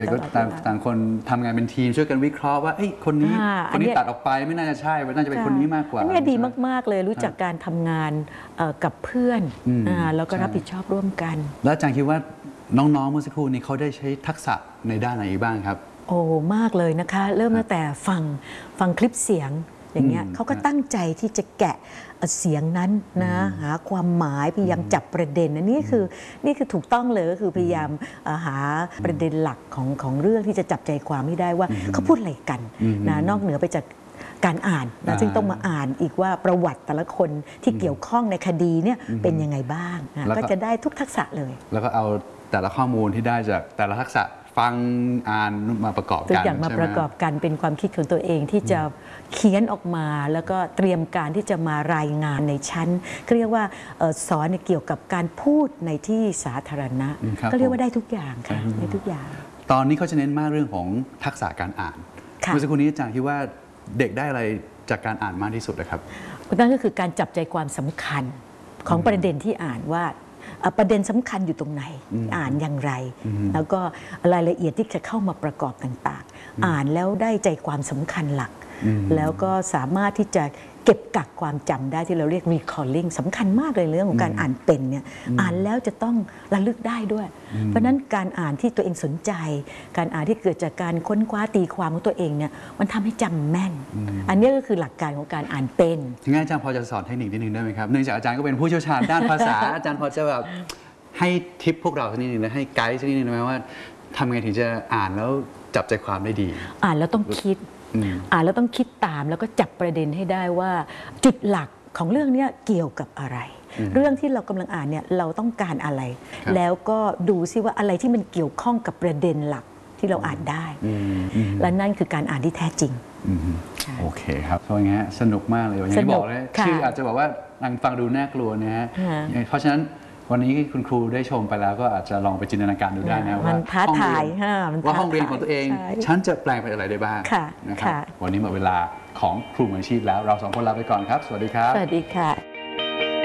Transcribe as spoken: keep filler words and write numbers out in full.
ก็ต่างต่างคนทำงานเป็นทีมช่วยกันวิเคราะห์ว่าคนนี้คนนี้ตัดออกไปไม่น่าจะใช่น่าจะเป็นคนนี้มากกว่าอันนี้ดีมากๆเลยรู้จักการทำงานกับเพื่อนแล้วก็รับผิดชอบร่วมกันแล้วอาจารย์คิดว่าน้องๆเมื่อสักครู่นี้เขาได้ใช้ทักษะในด้านไหนบ้างครับโอ้มากเลยนะคะเริ่มตั้งแต่ฟังฟังคลิปเสียงอย่างเงี้ยเขาก็ตั้งใจที่จะแกะเสียงนั้นนะหาความหมายพยายามจับประเด็นอันนี้คือนี่คือถูกต้องเลยก็คือพยายามหาประเด็นหลักของของเรื่องที่จะจับใจความให้ได้ว่าเขาพูดอะไรกันนะนอกเหนือไปจากการอ่านนะซึ่งต้องมาอ่านอีกว่าประวัติแต่ละคนที่เกี่ยวข้องในคดีเนี่ยเป็นยังไงบ้างนะก็จะได้ทุกทักษะเลยแล้วก็เอาแต่ละข้อมูลที่ได้จากแต่ละทักษะฟังอ่านมาประกอบกันตัวอย่างมาประกอบกันเป็นความคิดของตัวเองที่จะเขียนออกมาแล้วก็เตรียมการที่จะมารายงานในชั้นเรียกว่าสอนเกี่ยวกับการพูดในที่สาธารณะก็เรียกว่าได้ทุกอย่างค่ะได้ทุกอย่างตอนนี้เขาจะเน้นมากเรื่องของทักษะการอ่านเมื่อสักครู่นี้อาจารย์คิดว่าเด็กได้อะไรจากการอ่านมากที่สุดนะครับนั่นก็คือการจับใจความสำคัญของประเด็นที่อ่านว่าประเด็นสำคัญอยู่ตรงไหนอ่านอย่างไรแล้วก็รายละเอียดที่จะเข้ามาประกอบต่างๆอ่านแล้วได้ใจความสำคัญหลักแล้วก็สามารถที่จะเก็บกักความจำได้ที่เราเรียก recalling สำคัญมากเลยเรื่องของการอ่านเป็นเนี่ยอ่านแล้วจะต้องระลึกได้ด้วยเพราะนั้นการอ่านที่ตัวเองสนใจการอ่านที่เกิดจากการค้นคว้าตีความของตัวเองเนี่ยมันทำให้จำแม่นอันนี้ก็คือหลักการของการอ่านเป็นงั้นอาจารย์พอจะสอนเทคนิคนิดนึงได้ไหมครับเนื่องจากอาจารย์ก็เป็นผู้เชี่ยวชาญด้านภาษาอาจารย์พอจะแบบให้ทิปพวกเราสักนิดนึงนะให้ไกด์สักนิดนึงได้ไหมว่าทำไงถึงจะอ่านแล้วจับใจความได้ดีอ่านแล้วต้องคิดอ่านแล้วต้องคิดตามแล้วก็จับประเด็นให้ได้ว่าจุดหลักของเรื่องนี้เกี่ยวกับอะไรเรื่องที่เรากำลังอ่านเนี่ยเราต้องการอะไรแล้วก็ดูซิว่าอะไรที่มันเกี่ยวข้องกับประเด็นหลักที่เราอ่านได้และนั่นคือการอ่านที่แท้จริงโอเคครับเพราะงั้นสนุกมากเลยอย่างที่บอกเลยชื่ออาจจะบอกว่าฟังดูน่ากลัวนะฮะเพราะฉะนั้นวันนี้คุณครูได้ชมไปแล้วก็อาจจะลองไปจินตนาการดูได้นะว่าท้าทายว่าห้องเรียนของตัวเองฉันจะแปลงเป็นอะไรได้บ้างนะครับวันนี้หมดเวลาของครูมืออาชีพแล้วเราสองคนลาไปก่อนครับสวัสดีครับสวัสดีค่ะ